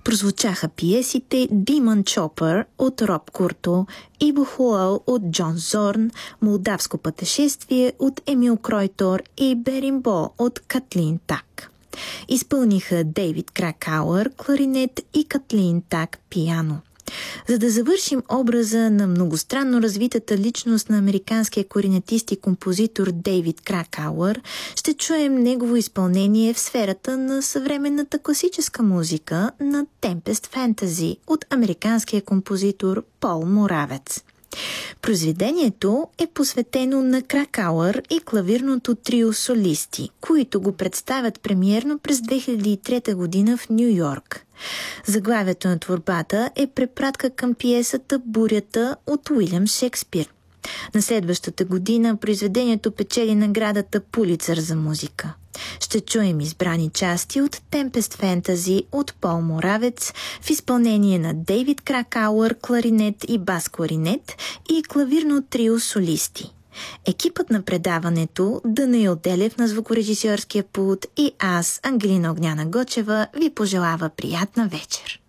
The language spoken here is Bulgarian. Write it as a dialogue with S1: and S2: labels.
S1: Прозвучаха пиесите Demon Chopper от Роб Курто, Ибохуал от Джон Зорн, Молдавско пътешествие от Емил Кройтор и Беримбо от Катлин Так. Изпълниха Дейвид Кракауър кларинет и Катлин Так пиано. За да завършим образа на многостранно развитата личност на американския кларинетист и композитор Дейвид Кракауър, ще чуем негово изпълнение в сферата на съвременната класическа музика на Tempest Fantasy от американския композитор Пол Моравец. Произведението е посветено на Кракауър и клавирното трио солисти, които го представят премиерно през 2003 година в Ню Йорк. Заглавието на творбата е препратка към пиесата «Бурята» от Уилям Шекспир. На следващата година произведението печели наградата Пулицър за музика. Ще чуем избрани части от Tempest Fantasy от Пол Моравец в изпълнение на Дейвид Кракауър кларинет и бас кларинет и клавирно трио солисти. Екипът на предаването Данаил Делев на звукорежисьорския пулт и аз, Ангелина Огняна Гочева, ви пожелава приятна вечер.